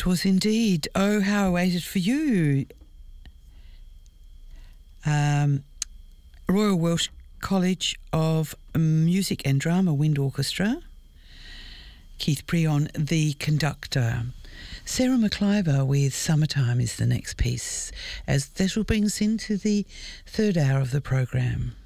'Twas indeed. Oh, how I waited for you. Royal Welsh College of Music and Drama Wind Orchestra. Keith Prion, the conductor. Sarah McIver with Summertime is the next piece, as that will bring us into the third hour of the program.